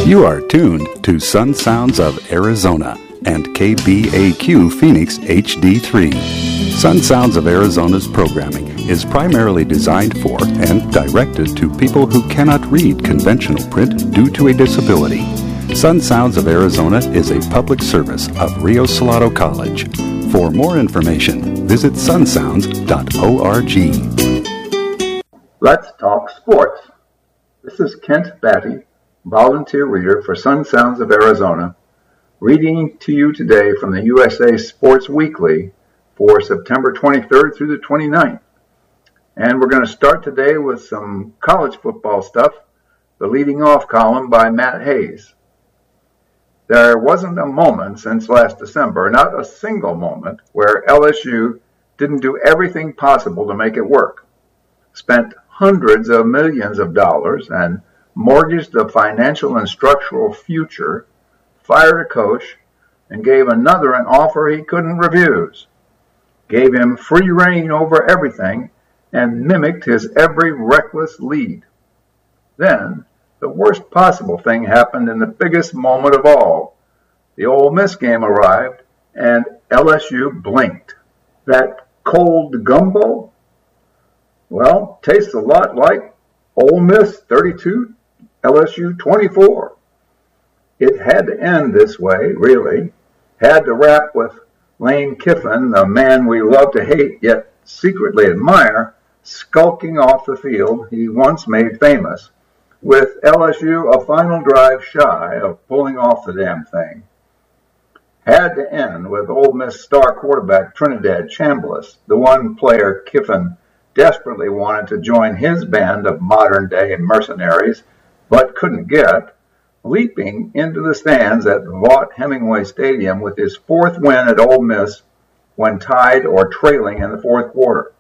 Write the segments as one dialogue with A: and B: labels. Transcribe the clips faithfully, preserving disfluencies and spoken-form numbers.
A: You are tuned to Sun Sounds of Arizona and K B A Q Phoenix H D three. Sun Sounds of Arizona's programming is primarily designed for and directed to people who cannot read conventional print due to a disability. Sun Sounds of Arizona is a public service of Rio Salado College. For more information, visit sun sounds dot org.
B: Let's talk sports. This is Kent Batty, volunteer reader for Sun Sounds of Arizona, reading to you today from the U S A Sports Weekly for September twenty-third through the twenty-ninth. And we're going to start today with some college football stuff, the leading off column by Matt Hayes. There wasn't a moment since last December, not a single moment, where L S U didn't do everything possible to make it work. Spent hundreds of millions of dollars and mortgaged the financial and structural future, fired a coach, and gave another an offer he couldn't refuse, gave him free rein over everything, and mimicked his every reckless lead. Then, the worst possible thing happened in the biggest moment of all. The Ole Miss game arrived, and L S U blinked. That cold gumbo? Well, tastes a lot like Ole Miss thirty-two, L S U twenty-four. It had to end this way, really. Had to wrap with Lane Kiffin, the man we love to hate yet secretly admire, skulking off the field he once made famous, with L S U a final drive shy of pulling off the damn thing. Had to end with Ole Miss star quarterback Trinidad Chambliss, the one player Kiffin desperately wanted to join his band of modern-day mercenaries, but couldn't get, leaping into the stands at Vaught Hemingway Stadium with his fourth win at Ole Miss when tied or trailing in the fourth quarter.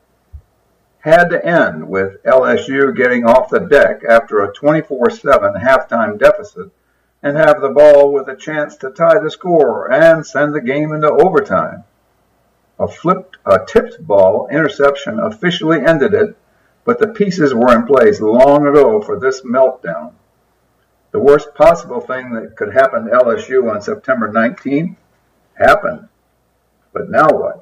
B: Had to end with L S U getting off the deck after a twenty-four seven halftime deficit and have the ball with a chance to tie the score and send the game into overtime. A flipped, a tipped ball interception officially ended it, but the pieces were in place long ago for this meltdown. The worst possible thing that could happen to L S U on September nineteenth happened. But now what?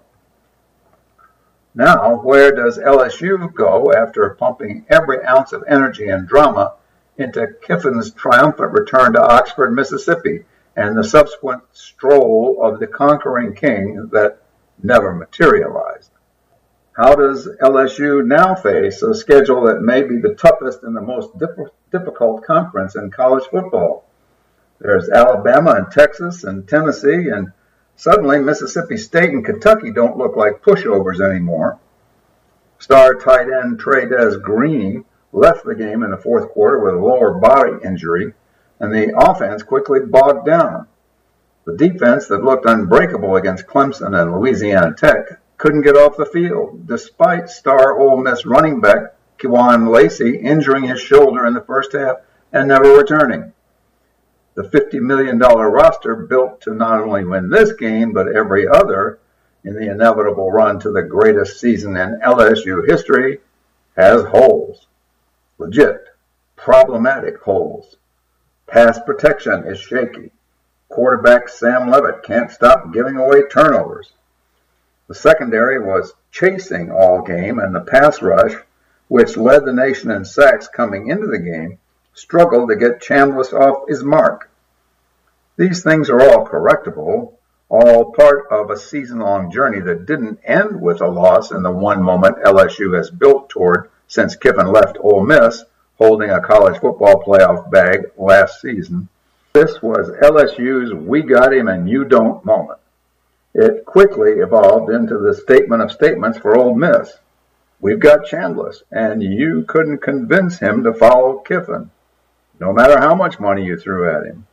B: Now, where does L S U go after pumping every ounce of energy and drama into Kiffin's triumphant return to Oxford, Mississippi, and the subsequent stroll of the conquering king that never materialized? How does L S U now face a schedule that may be the toughest and the most diff- difficult conference in college football? There's Alabama and Texas and Tennessee, and suddenly Mississippi State and Kentucky don't look like pushovers anymore. Star tight end Trey'Dez Green left the game in the fourth quarter with a lower body injury, and the offense quickly bogged down. The defense that looked unbreakable against Clemson and Louisiana Tech couldn't get off the field, despite star Ole Miss running back Kewan Lacey injuring his shoulder in the first half and never returning. The fifty million dollars roster built to not only win this game, but every other in the inevitable run to the greatest season in L S U history has holes. Legit, problematic holes. Pass protection is shaky. Quarterback Sam Levitt can't stop giving away turnovers. The secondary was chasing all game, and the pass rush, which led the nation in sacks coming into the game, struggled to get Chambliss off his mark. These things are all correctable, all part of a season-long journey that didn't end with a loss in the one moment L S U has built toward since Kiffin left Ole Miss, holding a college football playoff bag last season. This was L S U's "we got him and you don't" moment. It quickly evolved into the statement of statements for Ole Miss. We've got Chambliss, and you couldn't convince him to follow Kiffin, no matter how much money you threw at him.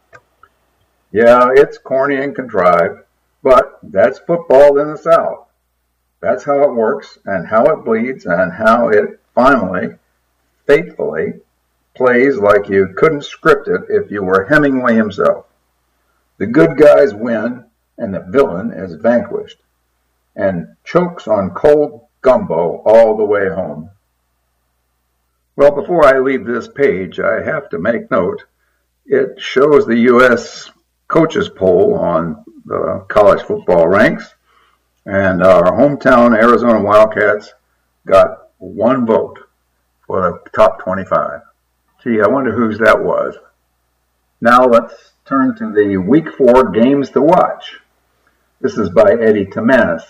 B: Yeah, it's corny and contrived, but that's football in the South. That's how it works, and how it bleeds, and how it finally, faithfully, plays like you couldn't script it if you were Hemingway himself. The good guys win, and the villain is vanquished, and chokes on cold gumbo all the way home. Well, before I leave this page, I have to make note It shows the U S coaches poll on the college football ranks, and our hometown Arizona Wildcats got one vote for the top twenty-five. Gee, I wonder whose that was. Now let's turn to the Week four Games to Watch. This is by Eddie Tamanis.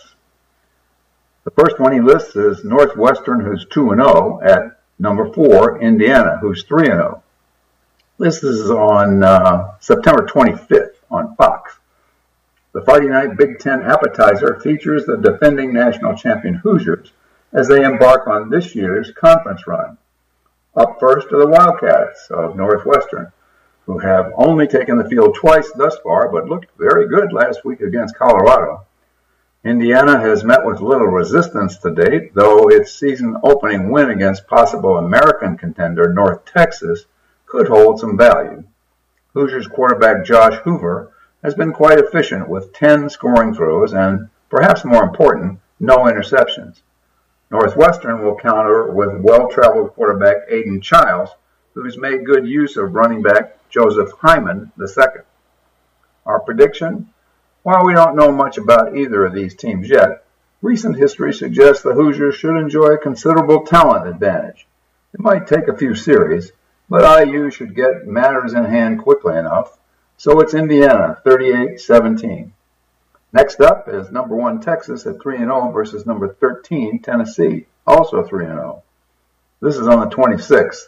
B: The first one he lists is Northwestern, who's two and oh, at number four, Indiana, who's three and oh. This is on uh, September twenty-fifth on Fox. The Friday night Big Ten appetizer features the defending national champion Hoosiers as they embark on this year's conference run. Up first are the Wildcats of Northwestern, who have only taken the field twice thus far, but looked very good last week against Colorado. Indiana has met with little resistance to date, though its season-opening win against possible American contender North Texas could hold some value. Hoosiers quarterback Josh Hoover has been quite efficient with ten scoring throws and, perhaps more important, no interceptions. Northwestern will counter with well-traveled quarterback Aiden Childs, who's made good use of running back Joseph Hyman the second. Our prediction? While we don't know much about either of these teams yet, recent history suggests the Hoosiers should enjoy a considerable talent advantage. It might take a few series, but I U should get matters in hand quickly enough, so it's Indiana, thirty-eight seventeen. Next up is number one Texas at three and oh versus number thirteen Tennessee, also three and oh. This is on the twenty-sixth.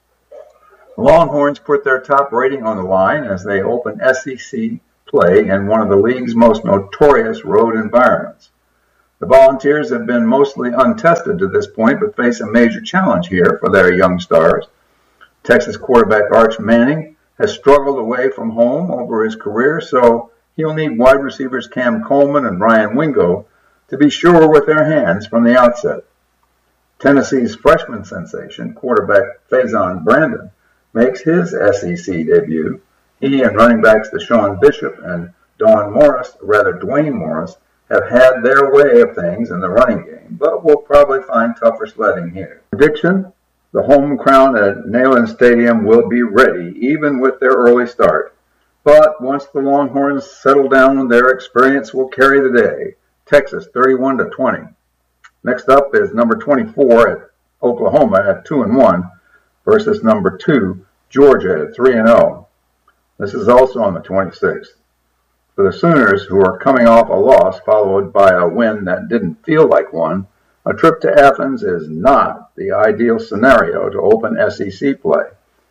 B: The Longhorns put their top rating on the line as they open S E C play in one of the league's most notorious road environments. The Volunteers have been mostly untested to this point, but face a major challenge here for their young stars. Texas quarterback Arch Manning has struggled away from home over his career, so he'll need wide receivers Cam Coleman and Ryan Wingo to be sure with their hands from the outset. Tennessee's freshman sensation, quarterback Faison Brandon, makes his S E C debut. He and running backs Deshaun Bishop and Don Morris, or rather Dwayne Morris, have had their way of things in the running game, but will probably find tougher sledding here. Prediction? The home crowd at Neyland Stadium will be ready, even with their early start. But once the Longhorns settle down, their experience will carry the day. Texas, thirty-one to twenty. Next up is number twenty-four at Oklahoma at two and one versus number two, Georgia at three and oh. This is also on the twenty-sixth. For the Sooners, who are coming off a loss followed by a win that didn't feel like one, a trip to Athens is not the ideal scenario to open S E C play.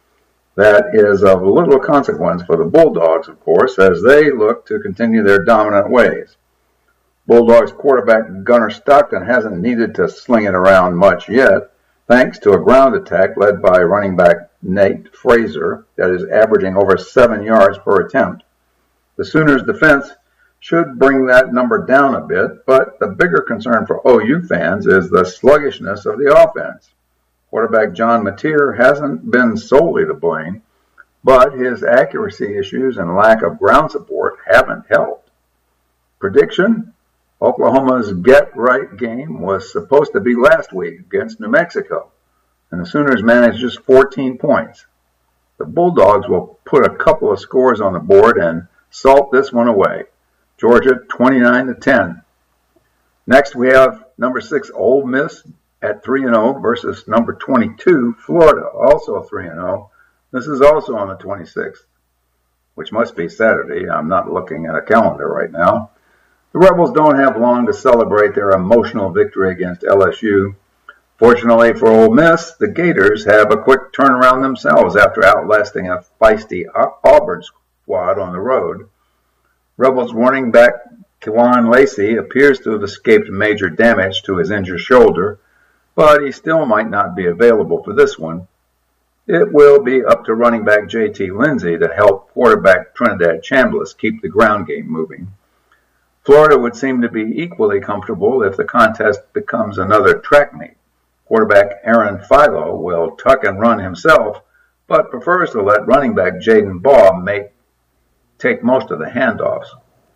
B: That is of little consequence for the Bulldogs, of course, as they look to continue their dominant ways. Bulldogs quarterback Gunnar Stockton hasn't needed to sling it around much yet, thanks to a ground attack led by running back Nate Fraser that is averaging over seven yards per attempt. The Sooners' defense should bring that number down a bit, but the bigger concern for O U fans is the sluggishness of the offense. Quarterback John Mateer hasn't been solely to blame, but his accuracy issues and lack of ground support haven't helped. Prediction? Oklahoma's get-right game was supposed to be last week against New Mexico, and the Sooners managed just fourteen points. The Bulldogs will put a couple of scores on the board and salt this one away. Georgia twenty-nine to ten. Next we have number six Ole Miss at three and oh versus number twenty-two Florida, also three and oh. This is also on the twenty-sixth, which must be Saturday. I'm not looking at a calendar right now. The Rebels don't have long to celebrate their emotional victory against L S U. Fortunately for Ole Miss, the Gators have a quick turnaround themselves after outlasting a feisty Auburn squad on the road. Rebels running back Kewan Lacey appears to have escaped major damage to his injured shoulder, but he still might not be available for this one. It will be up to running back J T Lindsey to help quarterback Trinidad Chambliss keep the ground game moving. Florida would seem to be equally comfortable if the contest becomes another track meet. Quarterback Aaron Philo will tuck and run himself, but prefers to let running back Jaden Baugh make take most of the handoffs.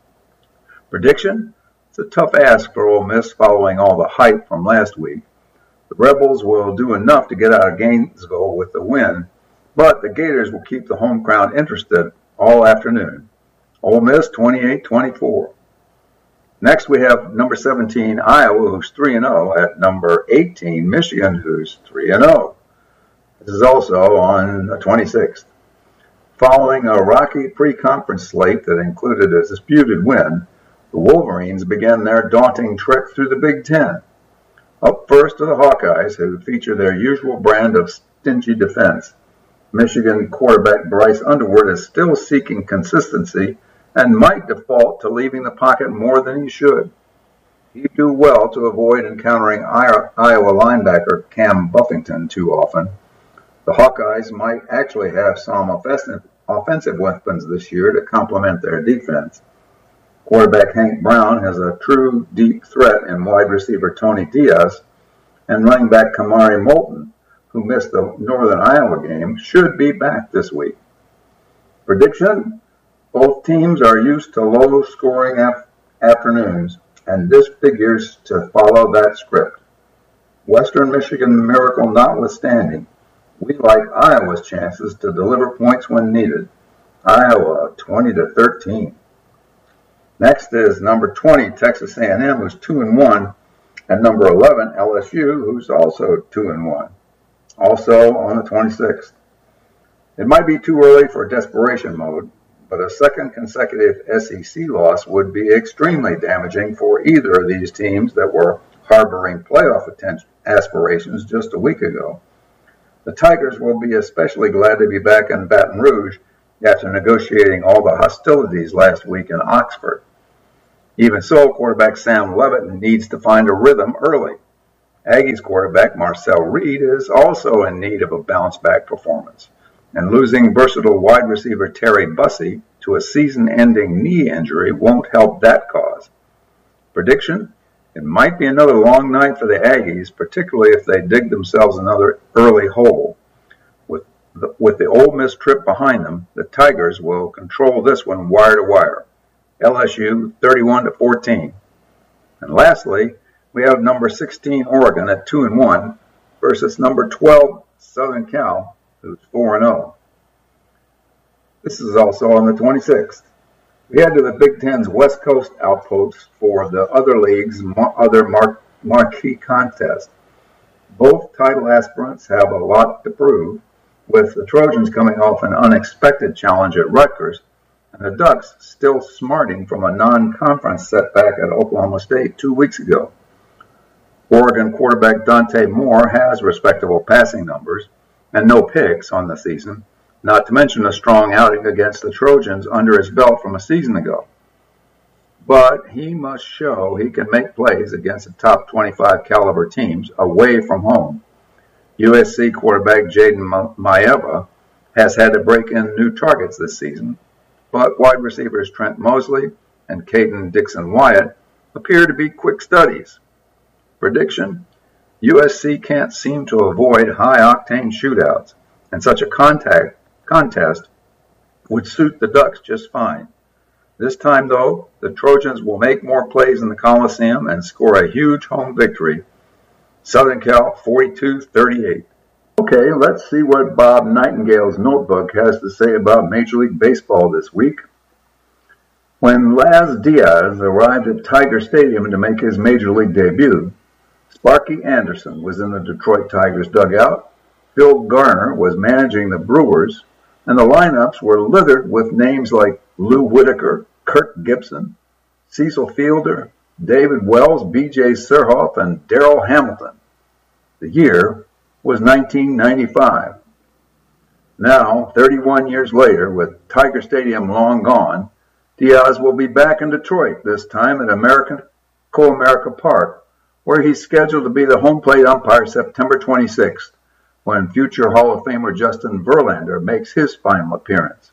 B: Prediction? It's a tough ask for Ole Miss following all the hype from last week. The Rebels will do enough to get out of Gainesville with the win, but the Gators will keep the home crowd interested all afternoon. Ole Miss twenty-eight twenty-four. Next we have number seventeen, Iowa, who's three and oh, at number eighteen, Michigan, who's three and oh. This is also on the twenty-sixth. Following a rocky pre-conference slate that included a disputed win, the Wolverines began their daunting trek through the Big Ten. Up first are the Hawkeyes, who feature their usual brand of stingy defense. Michigan quarterback Bryce Underwood is still seeking consistency and might default to leaving the pocket more than he should. He'd do well to avoid encountering Iowa linebacker Cam Buffington too often. The Hawkeyes might actually have some offensive, offensive weapons this year to complement their defense. Quarterback Hank Brown has a true deep threat in wide receiver Tony Diaz, and running back Kamari Moulton, who missed the Northern Iowa game, should be back this week. Prediction? Both teams are used to low-scoring af- afternoons, and this figures to follow that script. Western Michigan miracle notwithstanding, we like Iowa's chances to deliver points when needed. Iowa twenty to thirteen. Next is number twenty, Texas A and M, who's two and one, and number eleven, L S U, who's also two and one. Also on the twenty-sixth. It might be too early for desperation mode, but a second consecutive S E C loss would be extremely damaging for either of these teams that were harboring playoff aspirations just a week ago. The Tigers will be especially glad to be back in Baton Rouge after negotiating all the hostilities last week in Oxford. Even so, quarterback Sam Levitt needs to find a rhythm early. Aggies quarterback Marcel Reed is also in need of a bounce-back performance, and losing versatile wide receiver Terry Bussey to a season-ending knee injury won't help that cause. Prediction? It might be another long night for the Aggies, particularly if they dig themselves another early hole. With the, with the Ole Miss trip behind them, the Tigers will control this one wire to wire. L S U thirty-one to fourteen. And lastly, we have number sixteen Oregon at two and one versus number twelve Southern Cal, who's four and oh. This is also on the twenty-sixth. We head to the Big Ten's West Coast outposts for the other league's other mar- marquee contest. Both title aspirants have a lot to prove, with the Trojans coming off an unexpected challenge at Rutgers, and the Ducks still smarting from a non-conference setback at Oklahoma State two weeks ago. Oregon quarterback Dante Moore has respectable passing numbers and no picks on the season, not to mention a strong outing against the Trojans under his belt from a season ago. But he must show he can make plays against the top twenty-five caliber teams away from home. U S C quarterback Jaden Maeva has had to break in new targets this season, but wide receivers Trent Mosley and Caden Dixon-Wyatt appear to be quick studies. Prediction? U S C can't seem to avoid high-octane shootouts, and such a contact contest would suit the Ducks just fine. This time, though, the Trojans will make more plays in the Coliseum and score a huge home victory. Southern Cal forty-two thirty-eight. Okay, let's see what Bob Nightingale's notebook has to say about Major League Baseball this week. When Laz Diaz arrived at Tiger Stadium to make his Major League debut, Sparky Anderson was in the Detroit Tigers dugout, Phil Garner was managing the Brewers, and the lineups were littered with names like Lou Whitaker, Kirk Gibson, Cecil Fielder, David Wells, B J Surhoff, and Darrell Hamilton. The year was nineteen ninety-five. Now, thirty-one years later, with Tiger Stadium long gone, Diaz will be back in Detroit, this time at American Co-America Park, where he's scheduled to be the home plate umpire September twenty-sixth, when future Hall of Famer Justin Verlander makes his final appearance.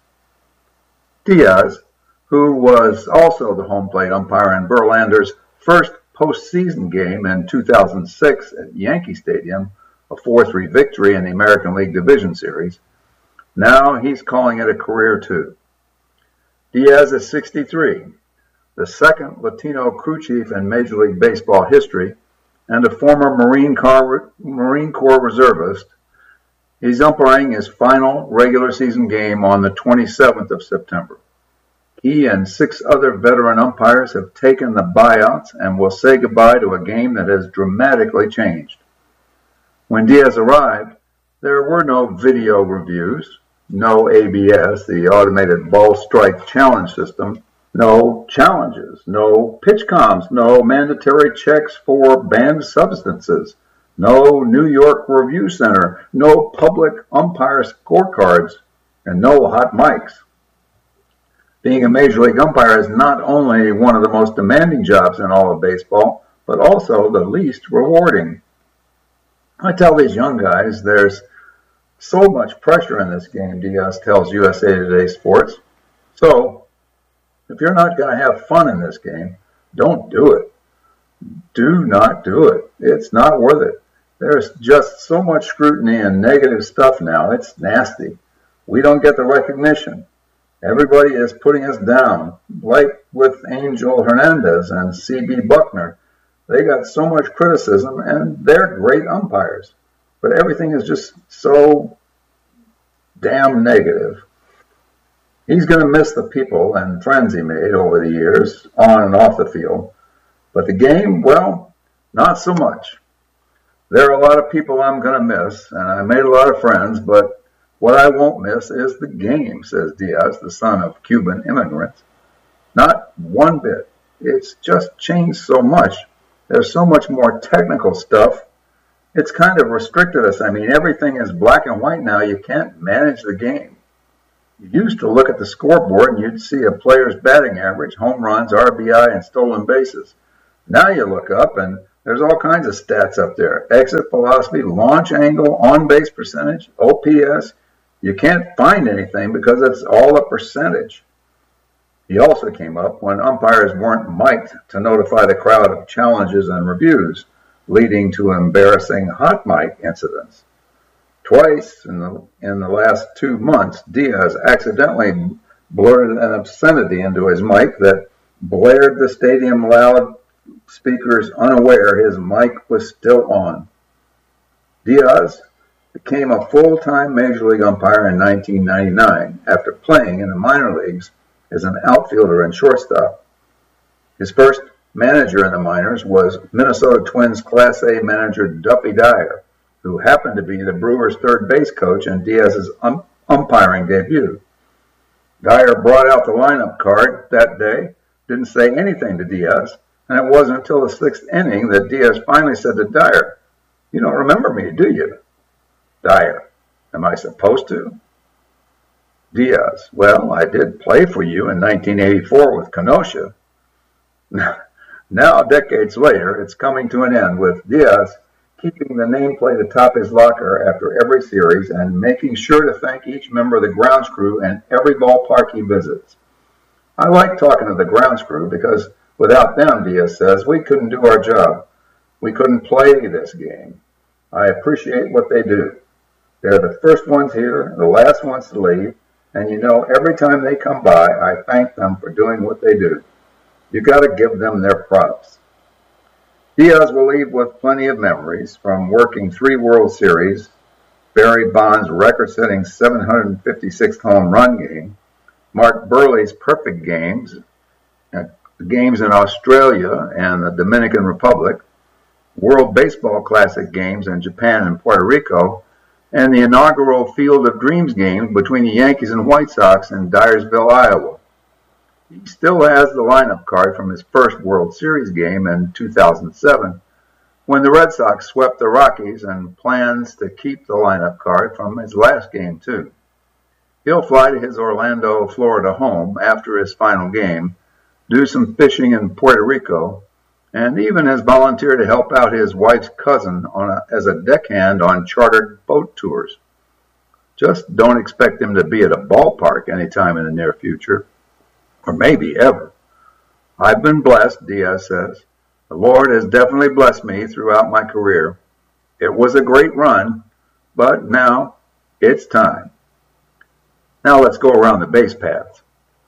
B: Diaz, who was also the home plate umpire in Verlander's first postseason game in two thousand six at Yankee Stadium, a four three victory in the American League Division Series, now he's calling it a career too. Diaz is sixty-three, the second Latino crew chief in Major League Baseball history, and a former Marine Corps, Marine Corps reservist. He's umpiring his final regular season game on the twenty-seventh of September. He and six other veteran umpires have taken the buyouts and will say goodbye to a game that has dramatically changed. When Diaz arrived, there were no video reviews, no A B S, the automated ball strike challenge system, no challenges, no pitch comms, no mandatory checks for banned substances, no New York Review Center, no public umpire scorecards, and no hot mics. Being a Major League umpire is not only one of the most demanding jobs in all of baseball, but also the least rewarding. I tell these young guys there's so much pressure in this game, Diaz tells U S A Today Sports. So, if you're not going to have fun in this game, don't do it. Do not do it. It's not worth it. There's just so much scrutiny and negative stuff now. It's nasty. We don't get the recognition. Everybody is putting us down, like with Angel Hernandez and C B Buckner. They got so much criticism, and they're great umpires. But everything is just so damn negative. He's going to miss the people and friends he made over the years, on and off the field. But the game, well, not so much. There are a lot of people I'm going to miss, and I made a lot of friends, but what I won't miss is the game, says Diaz, the son of Cuban immigrants. Not one bit. It's just changed so much. There's so much more technical stuff. It's kind of restricted us. I mean, everything is black and white now. You can't manage the game. You used to look at the scoreboard and you'd see a player's batting average, home runs, R B I, and stolen bases. Now you look up and there's all kinds of stats up there. Exit velocity, launch angle, on-base percentage, O P S. You can't find anything because it's all a percentage. He also came up when umpires weren't mic'd to notify the crowd of challenges and reviews, leading to embarrassing hot mic incidents. Twice in the, in the last two months, Diaz accidentally blurted an obscenity into his mic that blared the stadium loudspeakers unaware his mic was still on. Diaz became a full-time Major League umpire in nineteen ninety-nine after playing in the minor leagues as an outfielder and shortstop. His first manager in the minors was Minnesota Twins Class A manager Duffy Dyer, who happened to be the Brewers' third base coach in Diaz's um, umpiring debut. Dyer brought out the lineup card that day, didn't say anything to Diaz, and it wasn't until the sixth inning that Diaz finally said to Dyer, "You don't remember me, do you?" Dyer, "Am I supposed to?" Diaz, "Well, I did play for you in nineteen eighty-four with Kenosha." Now, decades later, it's coming to an end with Diaz keeping the nameplate atop his locker after every series and making sure to thank each member of the grounds crew and every ballpark he visits. I like talking to the grounds crew because without them, Diaz says, we couldn't do our job. We couldn't play this game. I appreciate what they do. They're the first ones here, the last ones to leave, and you know, every time they come by, I thank them for doing what they do. You got to give them their props. Diaz will leave with plenty of memories from working three World Series, Barry Bonds' record-setting seven hundred fifty-sixth home run game, Mark Burley's perfect games, games in Australia and the Dominican Republic, World Baseball Classic games in Japan and Puerto Rico, and the inaugural Field of Dreams game between the Yankees and White Sox in Dyersville, Iowa. He still has the lineup card from his first World Series game in two thousand seven, when the Red Sox swept the Rockies, and plans to keep the lineup card from his last game, too. He'll fly to his Orlando, Florida home after his final game, do some fishing in Puerto Rico, and even has volunteered to help out his wife's cousin on a, as a deckhand on chartered boat tours. Just don't expect him to be at a ballpark anytime in the near future. Or maybe ever. I've been blessed, Diaz says. The Lord has definitely blessed me throughout my career. It was a great run, but now it's time. Now let's go around the base paths.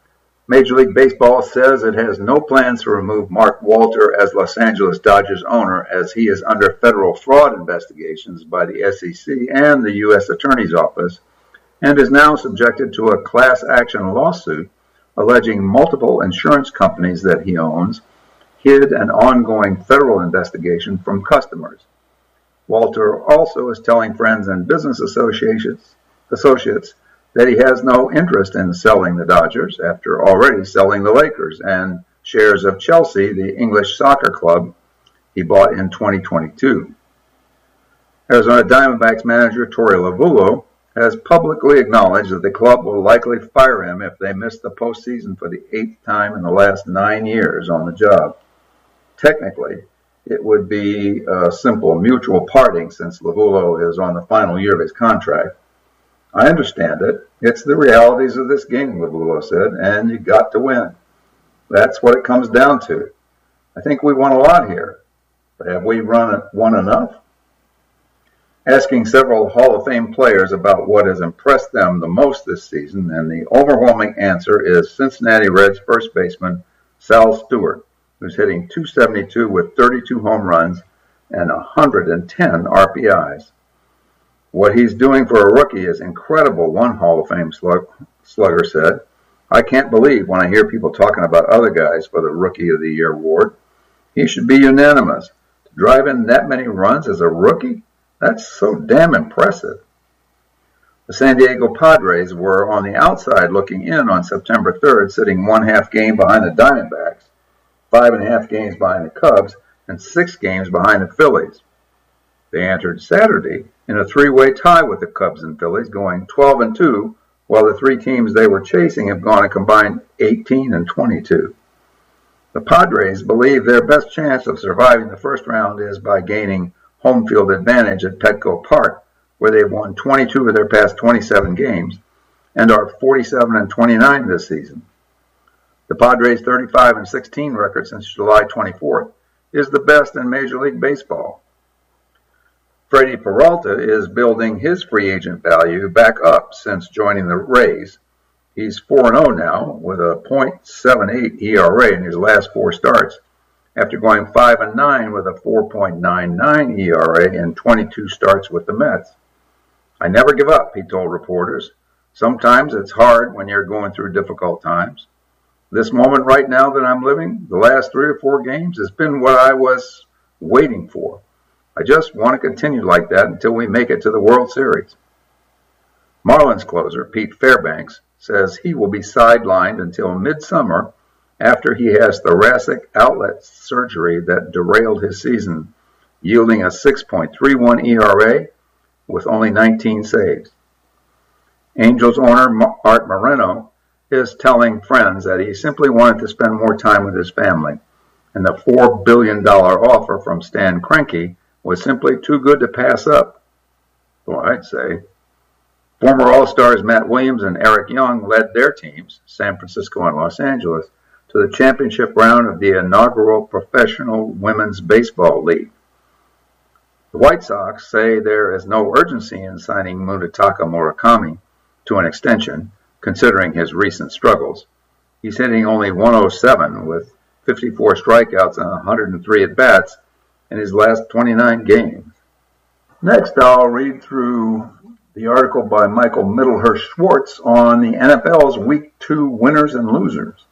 B: Major League Baseball says it has no plans to remove Mark Walter as Los Angeles Dodgers owner, as he is under federal fraud investigations by the S E C and the U S Attorney's Office, and is now subjected to a class action lawsuit alleging multiple insurance companies that he owns hid an ongoing federal investigation from customers. Walter also is telling friends and business associates, associates that he has no interest in selling the Dodgers after already selling the Lakers and shares of Chelsea, the English soccer club he bought in twenty twenty-two. Arizona Diamondbacks manager Torey Lovullo has publicly acknowledged that the club will likely fire him if they miss the postseason for the eighth time in the last nine years on the job. Technically, it would be a simple mutual parting since Lovullo is on the final year of his contract. I understand it. It's the realities of this game, Lovullo said, and you got to win. That's what it comes down to. I think we won a lot here, but have we run won enough? Asking several Hall of Fame players about what has impressed them the most this season, and the overwhelming answer is Cincinnati Reds first baseman Sal Stewart, who's hitting two seventy-two with thirty-two home runs and one hundred ten R P Is. What he's doing for a rookie is incredible, one Hall of Fame slug, slugger said. I can't believe when I hear people talking about other guys for the Rookie of the Year award. He should be unanimous. To drive in that many runs as a rookie, that's so damn impressive. The San Diego Padres were on the outside looking in on September third, sitting one half game behind the Diamondbacks, five and a half games behind the Cubs, and six games behind the Phillies. They entered Saturday in a three-way tie with the Cubs and Phillies, going twelve and two, while the three teams they were chasing have gone a combined eighteen and twenty-two. The Padres believe their best chance of surviving the first round is by gaining home field advantage at Petco Park, where they've won twenty-two of their past twenty-seven games and are forty-seven and twenty-nine this season. The Padres' thirty-five and sixteen record since July twenty-fourth is the best in Major League Baseball. Freddie Peralta is building his free agent value back up since joining the Rays. He's four and oh now with a point seven eight E R A in his last four starts, after going five and nine with a four point nine nine E R A in twenty-two starts with the Mets. I never give up, he told reporters. Sometimes it's hard when you're going through difficult times. This moment right now that I'm living, the last three or four games, has been what I was waiting for. I just want to continue like that until we make it to the World Series. Marlins closer Pete Fairbanks says he will be sidelined until midsummer after he has thoracic outlet surgery that derailed his season, yielding a six point three one E R A with only nineteen saves. Angels owner Art Moreno is telling friends that he simply wanted to spend more time with his family, and the four billion dollars offer from Stan Kroenke was simply too good to pass up. Well, I'd say. Former All-Stars Matt Williams and Eric Young led their teams, San Francisco and Los Angeles, to the championship round of the inaugural Professional Women's Baseball League. The White Sox say there is no urgency in signing Munetaka Murakami to an extension, considering his recent struggles. He's hitting only one oh seven with fifty-four strikeouts and one hundred three at-bats in his last twenty-nine games. Next, I'll read through the article by Michael Mittelhurst Schwartz on the N F L's Week two winners and losers.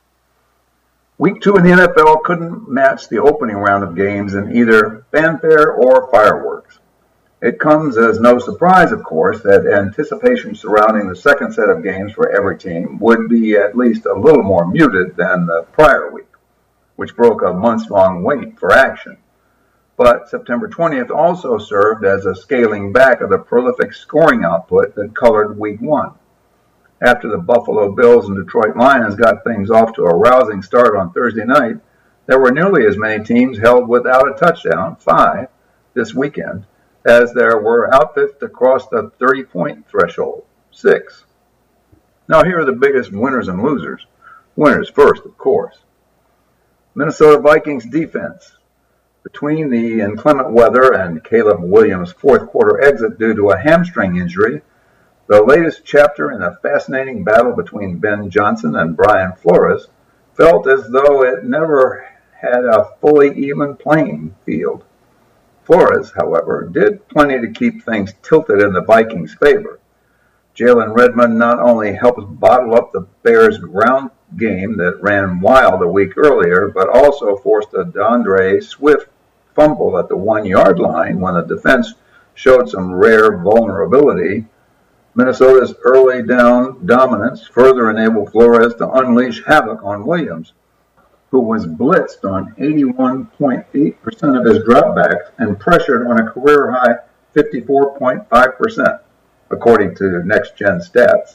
B: Week two in the N F L couldn't match the opening round of games in either fanfare or fireworks. It comes as no surprise, of course, that anticipation surrounding the second set of games for every team would be at least a little more muted than the prior week, which broke a months-long wait for action. But September twentieth also served as a scaling back of the prolific scoring output that colored Week one. After the Buffalo Bills and Detroit Lions got things off to a rousing start on Thursday night, there were nearly as many teams held without a touchdown, five, this weekend, as there were outfits to cross the thirty-point threshold, six. Now here are the biggest winners and losers. Winners first, of course. Minnesota Vikings defense. Between the inclement weather and Caleb Williams' fourth quarter exit due to a hamstring injury, The latest chapter in a fascinating battle between Ben Johnson and Brian Flores felt as though it never had a fully even playing field. Flores, however, did plenty to keep things tilted in the Vikings' favor. Jalen Redmond not only helped bottle up the Bears' ground game that ran wild a week earlier, but also forced a DeAndre Swift fumble at the one-yard line when the defense showed some rare vulnerability. Minnesota's early down dominance further enabled Flores to unleash havoc on Williams, who was blitzed on eighty-one point eight percent of his dropbacks and pressured on a career-high fifty-four point five percent, according to Next Gen Stats.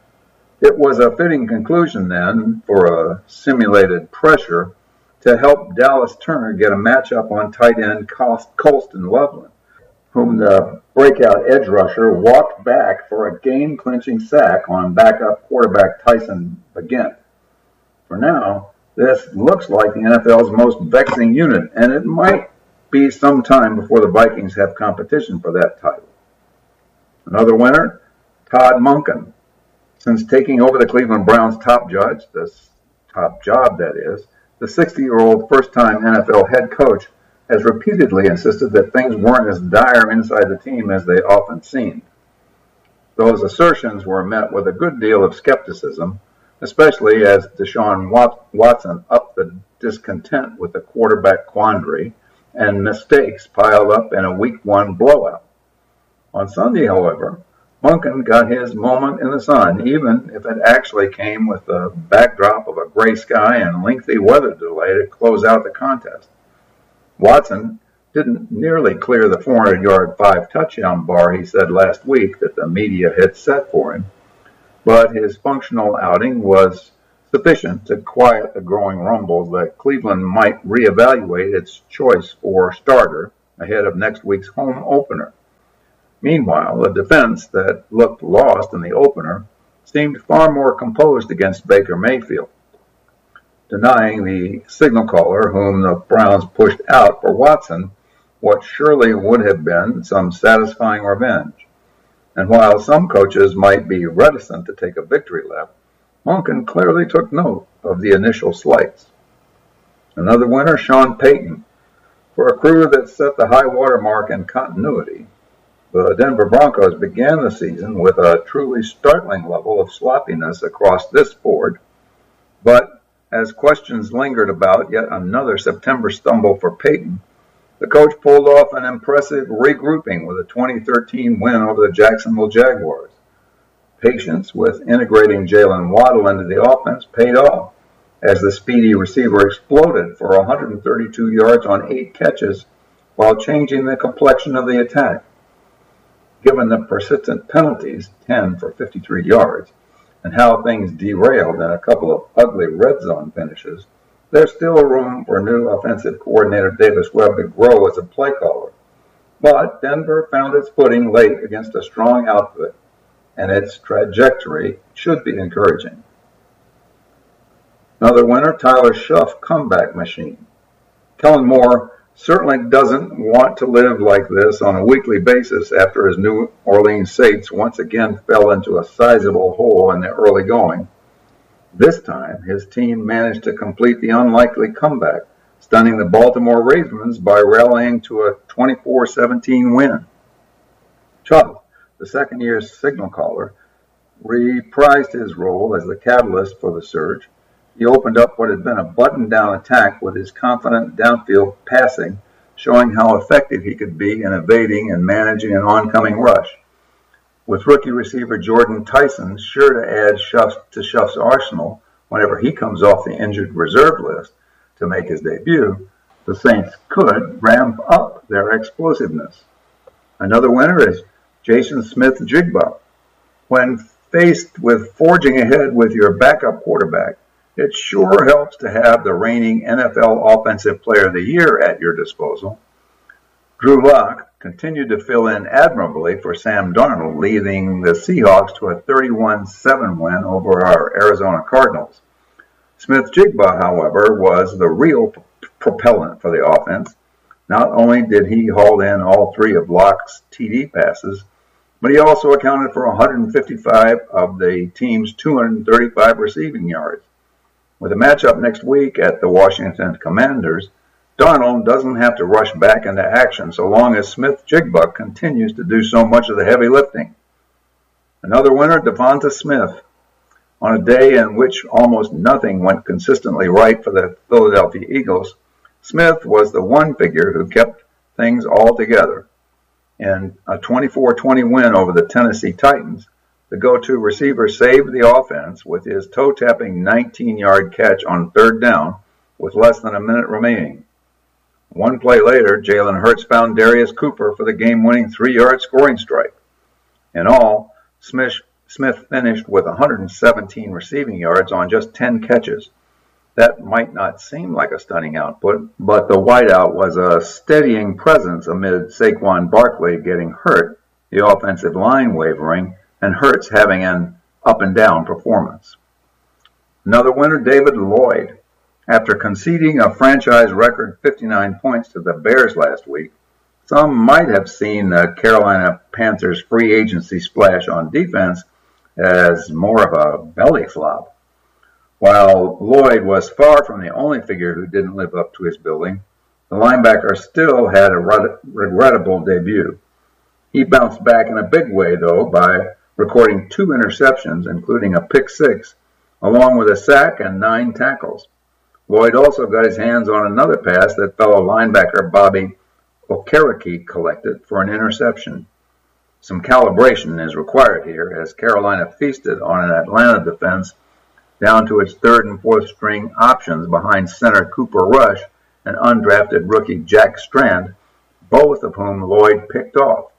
B: It was a fitting conclusion, then, for a simulated pressure to help Dallas Turner get a matchup on tight end Colston Loveland, whom the breakout edge rusher walked back for a game-clinching sack on backup quarterback Tyson Bagent. For now, this looks like the N F L's most vexing unit, and it might be some time before the Vikings have competition for that title. Another winner, Todd Monken. Since taking over the Cleveland Browns' top judge, this top job that is, the sixty-year-old first-time N F L head coach has repeatedly insisted that things weren't as dire inside the team as they often seemed. Those assertions were met with a good deal of skepticism, especially as Deshaun Watson upped the discontent with the quarterback quandary and mistakes piled up in a week one blowout. On Sunday, however, Monken got his moment in the sun, even if it actually came with the backdrop of a gray sky and lengthy weather delay to close out the contest. Watson didn't nearly clear the four hundred yard five-touchdown bar he said last week that the media had set for him, but his functional outing was sufficient to quiet the growing rumbles that Cleveland might reevaluate its choice for starter ahead of next week's home opener. Meanwhile, the defense that looked lost in the opener seemed far more composed against Baker Mayfield, denying the signal caller whom the Browns pushed out for Watson what surely would have been some satisfying revenge. And while some coaches might be reticent to take a victory lap, Monken clearly took note of the initial slights. Another winner, Sean Payton. For a crew that set the high water mark in continuity, the Denver Broncos began the season with a truly startling level of sloppiness across this board, but as questions lingered about yet another September stumble for Payton, the coach pulled off an impressive regrouping with a twenty thirteen win over the Jacksonville Jaguars. Patience with integrating Jalen Waddle into the offense paid off, as the speedy receiver exploded for one hundred thirty-two yards on eight catches while changing the complexion of the attack. Given the persistent penalties, ten for fifty-three yards, and how things derailed in a couple of ugly red zone finishes, there's still room for new offensive coordinator Davis Webb to grow as a play caller. But Denver found its footing late against a strong outfit, and its trajectory should be encouraging. Another winner, Tyler Shuff, comeback machine. Kellen Moore certainly doesn't want to live like this on a weekly basis after his New Orleans Saints once again fell into a sizable hole in the early going. This time, his team managed to complete the unlikely comeback, stunning the Baltimore Ravens by rallying to a twenty-four seventeen win. Chubb, the second-year signal caller, reprised his role as the catalyst for the surge. He opened up what had been a button-down attack with his confident downfield passing, showing how effective he could be in evading and managing an oncoming rush. With rookie receiver Jordan Tyson sure to add Shuff to Shuff's arsenal whenever he comes off the injured reserve list to make his debut, the Saints could ramp up their explosiveness. Another winner is Jason Smith-Njigba. When faced with forging ahead with your backup quarterback, it sure helps to have the reigning N F L Offensive Player of the Year at your disposal. Drew Lock continued to fill in admirably for Sam Darnold, leading the Seahawks to a thirty-one seven win over our Arizona Cardinals. Smith-Njigba, however, was the real p- propellant for the offense. Not only did he haul in all three of Lock's T D passes, but he also accounted for one hundred fifty-five of the team's two hundred thirty-five receiving yards. With a matchup next week at the Washington Commanders, Darnold doesn't have to rush back into action so long as Smith-Jigba continues to do so much of the heavy lifting. Another winner, Devonta Smith. On a day in which almost nothing went consistently right for the Philadelphia Eagles, Smith was the one figure who kept things all together. In a twenty-four twenty win over the Tennessee Titans, the go-to receiver saved the offense with his toe-tapping nineteen-yard catch on third down with less than a minute remaining. One play later, Jalen Hurts found Darius Cooper for the game-winning three-yard scoring strike. In all, Smith, Smith finished with one hundred seventeen receiving yards on just ten catches. That might not seem like a stunning output, but the wideout was a steadying presence amid Saquon Barkley getting hurt, the offensive line wavering, and Hurts having an up-and-down performance. Another winner, David Lloyd. After conceding a franchise record fifty-nine points to the Bears last week, some might have seen the Carolina Panthers' free agency splash on defense as more of a belly flop. While Lloyd was far from the only figure who didn't live up to his billing, the linebacker still had a regrettable debut. He bounced back in a big way, though, by recording two interceptions, including a pick six, along with a sack and nine tackles. Lloyd also got his hands on another pass that fellow linebacker Bobby Okereke collected for an interception. Some calibration is required here, as Carolina feasted on an Atlanta defense down to its third and fourth string options behind center Cooper Rush and undrafted rookie Jack Strand, both of whom Lloyd picked off.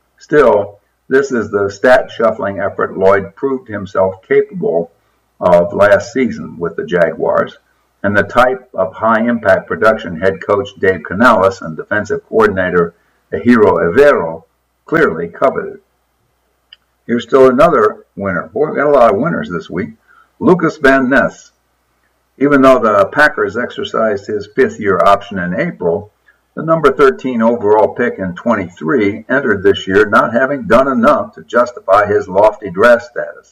B: Still, this is the stat shuffling effort Lloyd proved himself capable of last season with the Jaguars, and the type of high-impact production head coach Dave Canales and defensive coordinator Ejiro Evero clearly coveted. Here's still another winner. Boy, we got a lot of winners this week. Lucas Van Ness. Even though the Packers exercised his fifth-year option in April, the number thirteen overall pick in twenty-three entered this year not having done enough to justify his lofty draft status.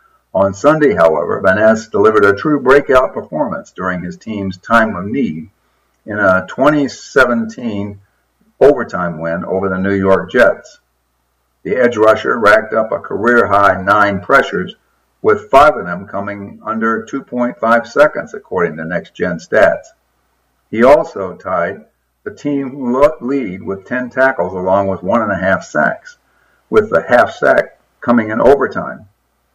B: On Sunday, however, Van Ness delivered a true breakout performance during his team's time of need in a twenty seventeen overtime win over the New York Jets. The edge rusher racked up a career-high nine pressures, with five of them coming under two point five seconds, according to Next Gen Stats. He also tied the team lead with ten tackles along with one and a half sacks, with the half sack coming in overtime.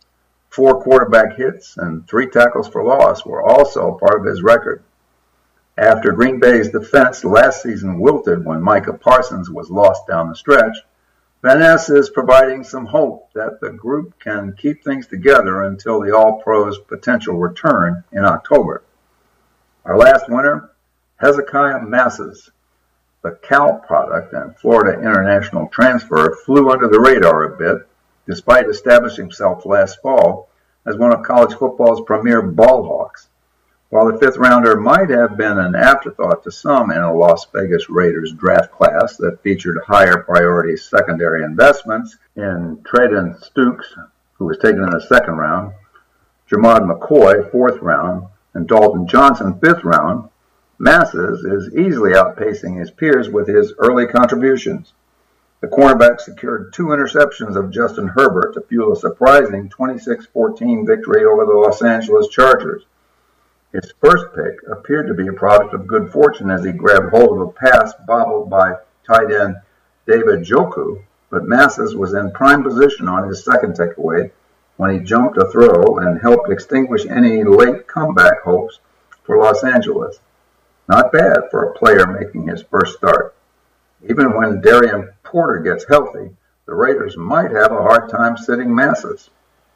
B: Four quarterback hits and three tackles for loss were also part of his record. After Green Bay's defense last season wilted when Micah Parsons was lost down the stretch, Van Ness is providing some hope that the group can keep things together until the All-Pros potential return in October. Our last winner, Hezekiah Masses. The Cal product and Florida international transfer flew under the radar a bit, despite establishing himself last fall as one of college football's premier ball hawks. While the fifth-rounder might have been an afterthought to some in a Las Vegas Raiders draft class that featured higher priority secondary investments in Traden Stukes, who was taken in the second round, Jamad McCoy, fourth round, and Dalton Johnson, fifth round, Masses is easily outpacing his peers with his early contributions. The cornerback secured two interceptions of Justin Herbert to fuel a surprising twenty-six fourteen victory over the Los Angeles Chargers. His first pick appeared to be a product of good fortune as he grabbed hold of a pass bobbled by tight end David Njoku, but Masses was in prime position on his second takeaway when he jumped a throw and helped extinguish any late comeback hopes for Los Angeles. Not bad for a player making his first start. Even when Darian Porter gets healthy, the Raiders might have a hard time sitting Masses.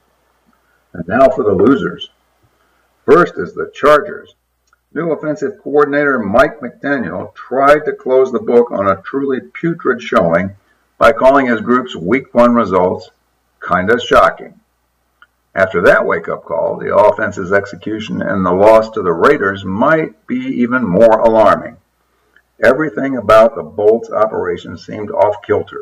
B: And now for the losers. First is the Chargers. New offensive coordinator Mike McDaniel tried to close the book on a truly putrid showing by calling his group's week one results kinda shocking. After that wake-up call, the offense's execution and the loss to the Raiders might be even more alarming. Everything about the Bolts operation seemed off-kilter.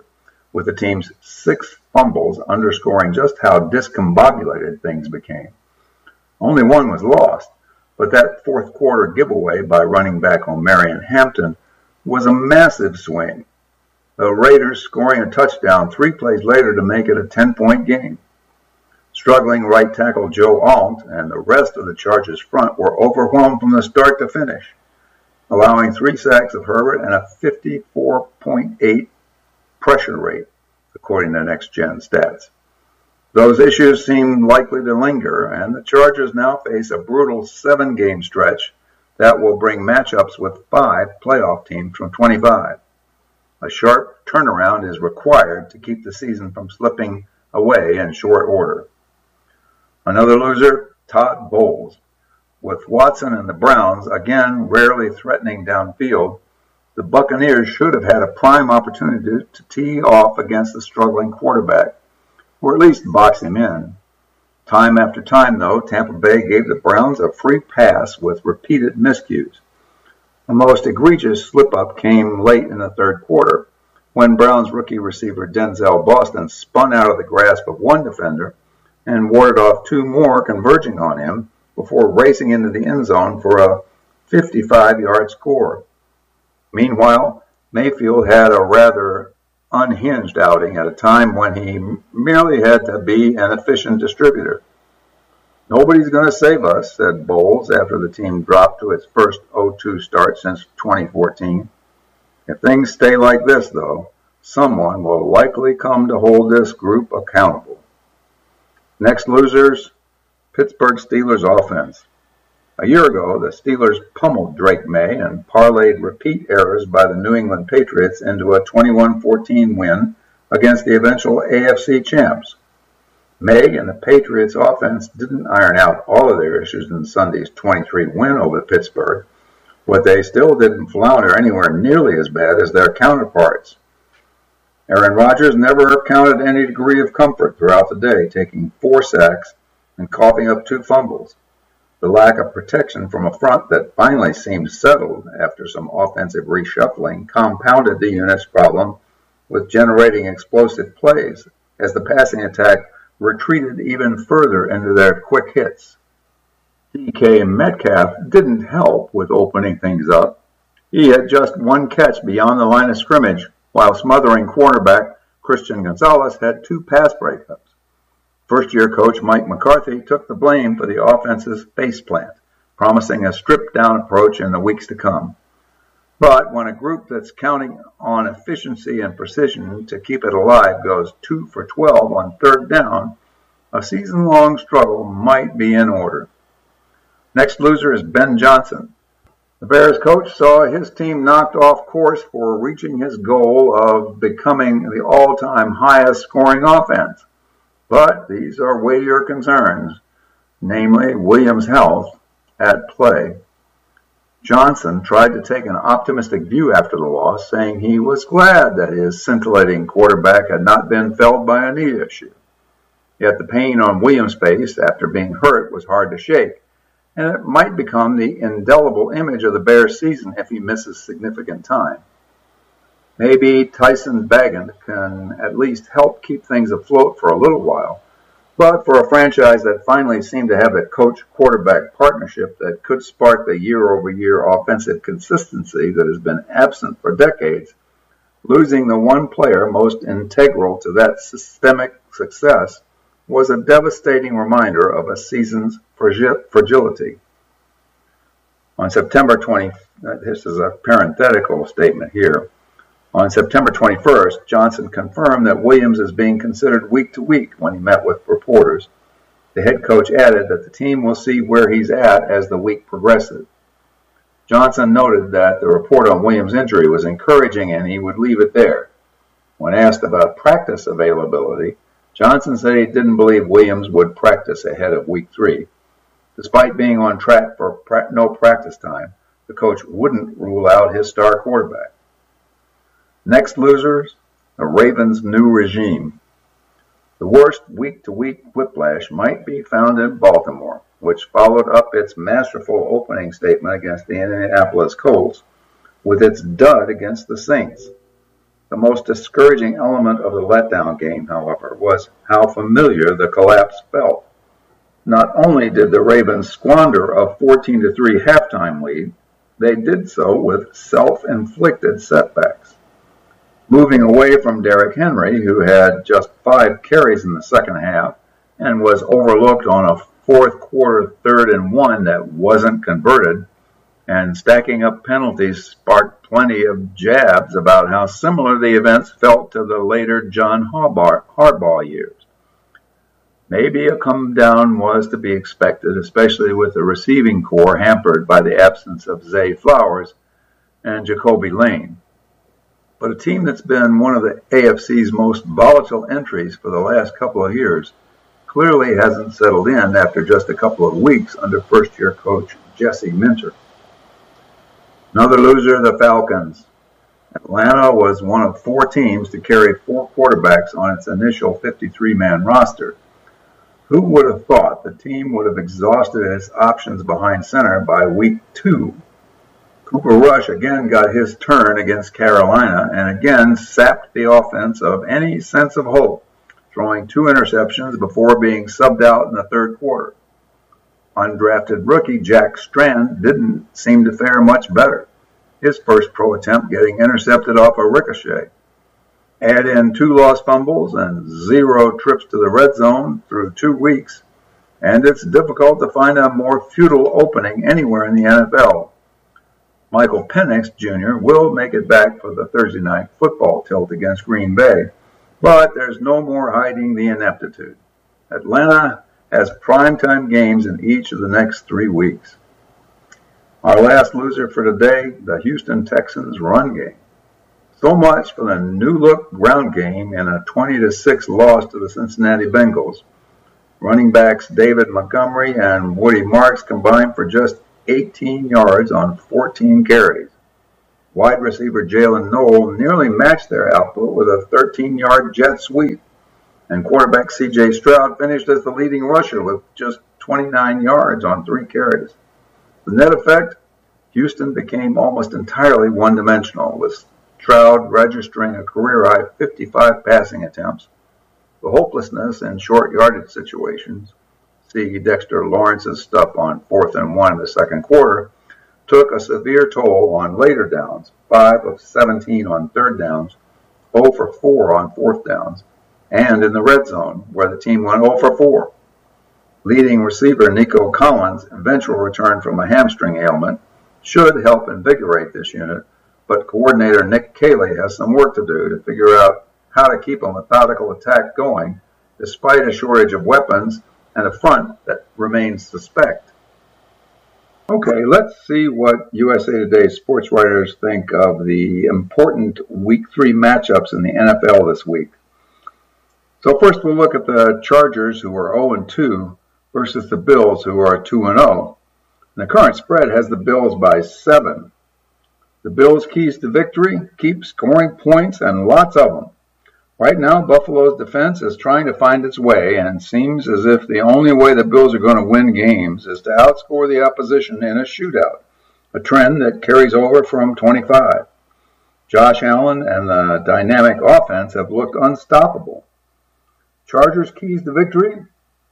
B: with the team's six fumbles underscoring just how discombobulated things became. Only one was lost, but that fourth quarter giveaway by running back Omarion Hampton was a massive swing, the Raiders scoring a touchdown three plays later to make it a ten-point game. Struggling right tackle Joe Alt and the rest of the Chargers front were overwhelmed from the start to finish, allowing three sacks of Herbert and a fifty-four point eight pressure rate, according to Next Gen Stats. Those issues seem likely to linger, and the Chargers now face a brutal seven-game stretch that will bring matchups with five playoff teams from twenty-five. A sharp turnaround is required to keep the season from slipping away in short order. Another loser, Todd Bowles. With Watson and the Browns again rarely threatening downfield, the Buccaneers should have had a prime opportunity to tee off against the struggling quarterback, or at least box him in. Time after time, though, Tampa Bay gave the Browns a free pass with repeated miscues. The most egregious slip-up came late in the third quarter, when Browns rookie receiver Denzel Boston spun out of the grasp of one defender and warded off two more converging on him before racing into the end zone for a fifty-five-yard score. Meanwhile, Mayfield had a rather unhinged outing at a time when he merely had to be an efficient distributor. "Nobody's going to save us," said Bowles after the team dropped to its first oh two start since twenty fourteen. "If things stay like this, though, someone will likely come to hold this group accountable." Next losers, Pittsburgh Steelers offense. A year ago, the Steelers pummeled Drake May and parlayed repeat errors by the New England Patriots into a twenty-one fourteen win against the eventual A F C champs. May and the Patriots offense didn't iron out all of their issues in Sunday's twenty-three win over Pittsburgh, but they still didn't flounder anywhere nearly as bad as their counterparts. Aaron Rodgers never counted any degree of comfort throughout the day, taking four sacks and coughing up two fumbles. The lack of protection from a front that finally seemed settled after some offensive reshuffling compounded the unit's problem with generating explosive plays as the passing attack retreated even further into their quick hits. D K Metcalf didn't help with opening things up. He had just one catch beyond the line of scrimmage, while smothering quarterback Christian Gonzalez had two pass breakups. First-year coach Mike McCarthy took the blame for the offense's faceplant, promising a stripped-down approach in the weeks to come. But when a group that's counting on efficiency and precision to keep it alive goes two for twelve on third down, a season-long struggle might be in order. Next loser is Ben Johnson. The Bears coach saw his team knocked off course for reaching his goal of becoming the all-time highest scoring offense. But these are weightier concerns, namely Williams' health, at play. Johnson tried to take an optimistic view after the loss, saying he was glad that his scintillating quarterback had not been felled by a knee issue. Yet the pain on Williams' face after being hurt was hard to shake, and it might become the indelible image of the Bears' season if he misses significant time. Maybe Tyson Bagent can at least help keep things afloat for a little while, but for a franchise that finally seemed to have a coach-quarterback partnership that could spark the year-over-year offensive consistency that has been absent for decades, losing the one player most integral to that systemic success was a devastating reminder of a season's fragility. On September twentieth, this is a parenthetical statement here. On September twenty-first, Johnson confirmed that Williams is being considered week to week when he met with reporters. The head coach added that the team will see where he's at as the week progresses. Johnson noted that the report on Williams' injury was encouraging and he would leave it there. When asked about practice availability, Johnson said he didn't believe Williams would practice ahead of week three. Despite being on track for pra- no practice time, the coach wouldn't rule out his star quarterback. Next losers, the Ravens' new regime. The worst week-to-week whiplash might be found in Baltimore, which followed up its masterful opening statement against the Indianapolis Colts with its dud against the Saints. The most discouraging element of the letdown game, however, was how familiar the collapse felt. Not only did the Ravens squander a fourteen to three halftime lead, they did so with self-inflicted setbacks. Moving away from Derrick Henry, who had just five carries in the second half and was overlooked on a fourth quarter third and one that wasn't converted, and stacking up penalties sparked plenty of jabs about how similar the events felt to the later John Harbaugh, Harbaugh years. Maybe a come down was to be expected, especially with the receiving corps hampered by the absence of Zay Flowers and Jacoby Lane. But a team that's been one of the A F C's most volatile entries for the last couple of years clearly hasn't settled in after just a couple of weeks under first-year coach Jesse Minter. Another loser, the Falcons. Atlanta was one of four teams to carry four quarterbacks on its initial fifty-three man roster. Who would have thought the team would have exhausted its options behind center by week two? Cooper Rush again got his turn against Carolina and again sapped the offense of any sense of hope, throwing two interceptions before being subbed out in the third quarter. Undrafted rookie Jack Strand didn't seem to fare much better, his first pro attempt getting intercepted off a ricochet. Add in two lost fumbles and zero trips to the red zone through two weeks, and it's difficult to find a more futile opening anywhere in the N F L. Michael Penix Junior will make it back for the Thursday night football tilt against Green Bay, but there's no more hiding the ineptitude. Atlanta has primetime games in each of the next three weeks. Our last loser for today, the Houston Texans run game. So much for the new-look ground game in a twenty to six loss to the Cincinnati Bengals. Running backs David Montgomery and Woody Marks combined for just eighteen yards on fourteen carries. Wide receiver Jalen Noel nearly matched their output with a thirteen yard jet sweep, and quarterback C J Stroud finished as the leading rusher with just twenty-nine yards on three carries. The net effect, Houston became almost entirely one-dimensional, with Stroud registering a career-high fifty-five passing attempts. The hopelessness in short yardage situations, see Dexter Lawrence's stuff on fourth and one in the second quarter, took a severe toll on later downs, five of seventeen on third downs, zero for four on fourth downs, and in the red zone, where the team went zero for four. Leading receiver Nico Collins' eventual return from a hamstring ailment should help invigorate this unit, but coordinator Nick Caley has some work to do to figure out how to keep a methodical attack going, despite a shortage of weapons and a front that remains suspect. Okay, let's see what U S A Today sports writers think of the important Week three matchups in the N F L this week. So first we'll look at the Chargers, who are oh and two, versus the Bills, who are two and oh. And the current spread has the Bills by seven. The Bills' keys to victory: keep scoring points, and lots of them. Right now, Buffalo's defense is trying to find its way, and seems as if the only way the Bills are going to win games is to outscore the opposition in a shootout, a trend that carries over from twenty-five. Josh Allen and the dynamic offense have looked unstoppable. Chargers' keys to victory: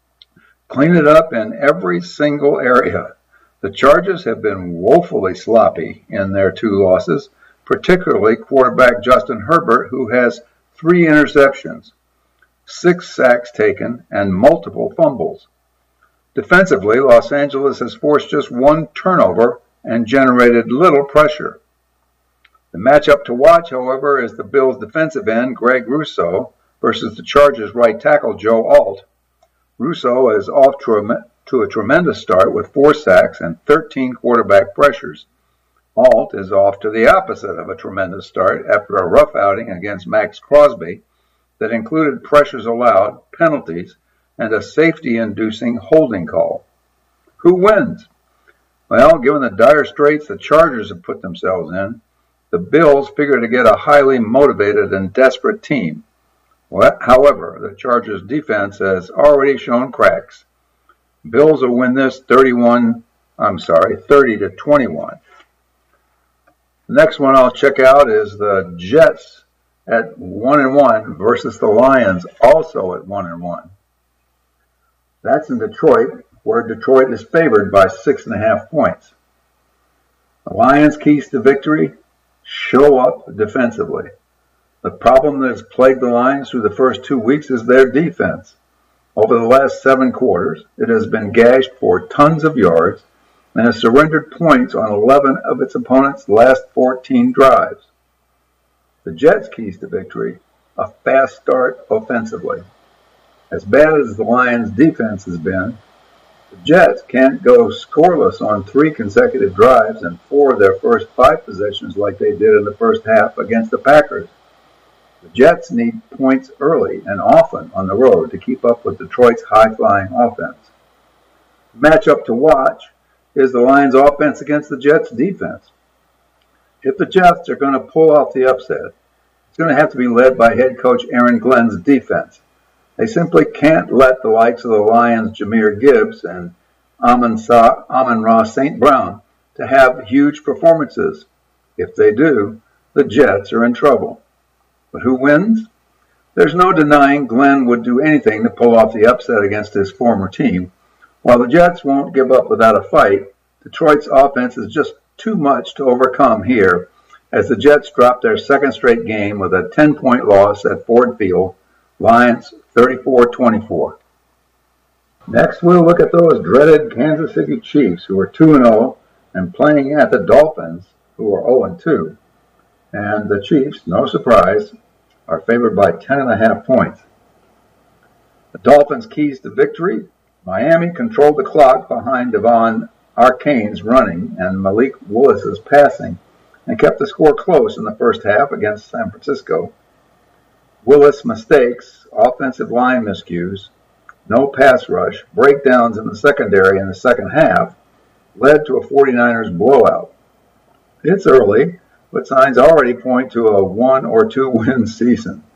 B: clean it up in every single area. The Chargers have been woefully sloppy in their two losses, particularly quarterback Justin Herbert, who has three interceptions, six sacks taken, and multiple fumbles. Defensively, Los Angeles has forced just one turnover and generated little pressure. The matchup to watch, however, is the Bills' defensive end, Greg Rousseau, versus the Chargers' right tackle, Joe Alt. Rousseau is off to a, to a tremendous start with four sacks and thirteen quarterback pressures. Alt is off to the opposite of a tremendous start after a rough outing against Max Crosby that included pressures allowed, penalties, and a safety-inducing holding call. Who wins? Well, given the dire straits the Chargers have put themselves in, the Bills figure to get a highly motivated and desperate team. However, the Chargers' defense has already shown cracks. Bills will win this thirty-one, I'm sorry, thirty to twenty-one. The next one I'll check out is the Jets at one and one versus the Lions, also at one and one. That's in Detroit, where Detroit is favored by six and a half points. The Lions' keys to victory: show up defensively. The problem that has plagued the Lions through the first two weeks is their defense. Over the last seven quarters, it has been gashed for tons of yards and has surrendered points on eleven of its opponent's last fourteen drives. The Jets' keys to victory: a fast start offensively. As bad as the Lions' defense has been, the Jets can't go scoreless on three consecutive drives and four of their first five possessions like they did in the first half against the Packers. The Jets need points early and often on the road to keep up with Detroit's high-flying offense. The matchup to watch is the Lions' offense against the Jets' defense. If the Jets are going to pull off the upset, it's going to have to be led by head coach Aaron Glenn's defense. They simply can't let the likes of the Lions' Jahmyr Gibbs and Amon-Ra Saint Brown to have huge performances. If they do, the Jets are in trouble. But who wins? There's no denying Glenn would do anything to pull off the upset against his former team. While the Jets won't give up without a fight, Detroit's offense is just too much to overcome here, as the Jets drop their second straight game with a ten-point loss at Ford Field, Lions thirty-four twenty-four. Next, we'll look at those dreaded Kansas City Chiefs, who are two and oh and playing at the Dolphins, who are oh and two. And the Chiefs, no surprise, are favored by ten and a half points. The Dolphins' keys to victory: Miami controlled the clock behind Devon Arcane's running and Malik Willis's passing and kept the score close in the first half against San Francisco. Willis' mistakes, offensive line miscues, no pass rush, breakdowns in the secondary in the second half led to a 49ers blowout. It's early, but signs already point to a one or two win season.